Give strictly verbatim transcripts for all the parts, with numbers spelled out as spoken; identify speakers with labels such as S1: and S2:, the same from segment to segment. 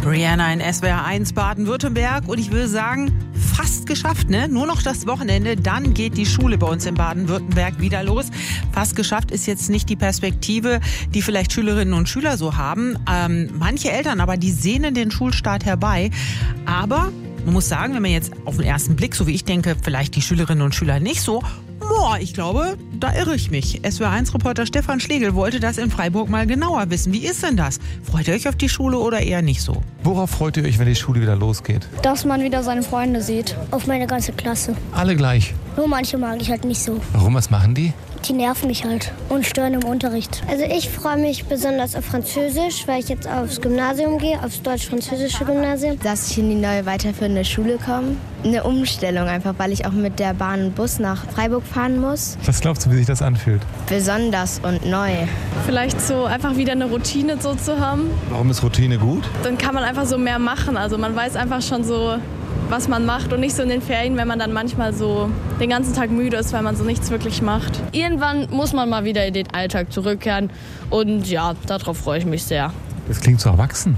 S1: Rihanna in S W R eins Baden-Württemberg und ich würde sagen, fast geschafft, ne? Nur noch das Wochenende, dann geht die Schule bei uns in Baden-Württemberg wieder los. Fast geschafft ist jetzt nicht die Perspektive, die vielleicht Schülerinnen und Schüler so haben. Ähm, manche Eltern aber, die sehnen den Schulstart herbei. Aber man muss sagen, wenn man jetzt auf den ersten Blick, so wie ich denke, vielleicht die Schülerinnen und Schüler nicht so, boah, ich glaube, da irre ich mich. S W R eins Reporter Stefan Schlegel wollte das in Freiburg mal genauer wissen. Wie ist denn das? Freut ihr euch auf die Schule oder eher nicht so?
S2: Worauf freut ihr euch, wenn die Schule wieder losgeht?
S3: Dass man wieder seine Freunde sieht.
S4: Auf meine ganze Klasse.
S2: Alle gleich.
S4: Nur manche mag ich halt nicht so.
S2: Warum, was machen die?
S4: Die nerven mich halt und stören im Unterricht.
S5: Also ich freue mich besonders auf Französisch, weil ich jetzt aufs Gymnasium gehe, aufs deutsch-französische Gymnasium.
S6: Dass ich in die neue weiterführende Schule komme. Eine Umstellung einfach, weil ich auch mit der Bahn und Bus nach Freiburg fahren muss.
S2: Was glaubst du, wie sich das anfühlt?
S6: Besonders und neu.
S7: Vielleicht so einfach wieder eine Routine so zu haben.
S2: Warum ist Routine gut?
S7: Dann kann man einfach so mehr machen. Also man weiß einfach schon so, was man macht und nicht so in den Ferien, wenn man dann manchmal so den ganzen Tag müde ist, weil man so nichts wirklich macht.
S8: Irgendwann muss man mal wieder in den Alltag zurückkehren und ja, darauf freue ich mich sehr.
S2: Das klingt so erwachsen.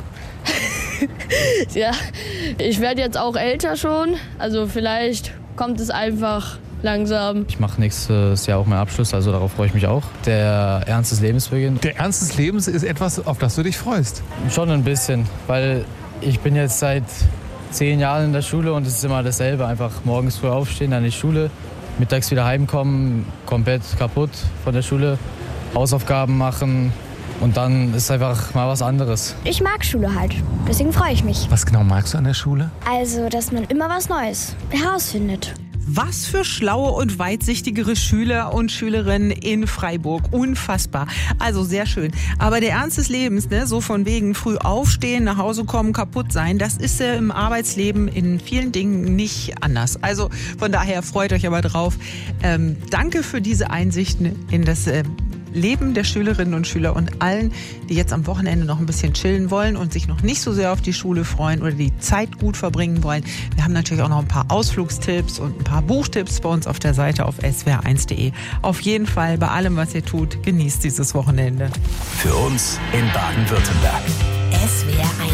S8: Ja, ich werde jetzt auch älter schon, also vielleicht kommt es einfach langsam.
S9: Ich mache nächstes Jahr auch meinen Abschluss, also darauf freue ich mich auch. Der Ernst des Lebens beginnt.
S2: Der Ernst des Lebens ist etwas, auf das du dich freust?
S9: Schon ein bisschen, weil ich bin jetzt seit zehn Jahren in der Schule und es ist immer dasselbe. Einfach morgens früh aufstehen, dann in die Schule, mittags wieder heimkommen, komplett kaputt von der Schule, Hausaufgaben machen und dann ist einfach mal was anderes.
S3: Ich mag Schule halt, deswegen freue ich mich.
S2: Was genau magst du an der Schule?
S3: Also, dass man immer was Neues herausfindet.
S1: Was für schlaue und weitsichtigere Schüler und Schülerinnen in Freiburg. Unfassbar. Also sehr schön. Aber der Ernst des Lebens, ne, so von wegen früh aufstehen, nach Hause kommen, kaputt sein, das ist ja im Arbeitsleben in vielen Dingen nicht anders. Also von daher freut euch aber drauf. Ähm, danke für diese Einsichten in das äh, Leben der Schülerinnen und Schüler und allen, die jetzt am Wochenende noch ein bisschen chillen wollen und sich noch nicht so sehr auf die Schule freuen oder die Zeit gut verbringen wollen. Wir haben natürlich auch noch ein paar Ausflugstipps und ein paar Buchtipps bei uns auf der Seite auf S W R eins punkt de. Auf jeden Fall bei allem, was ihr tut, genießt dieses Wochenende.
S10: Für uns in Baden-Württemberg.
S11: S W R eins.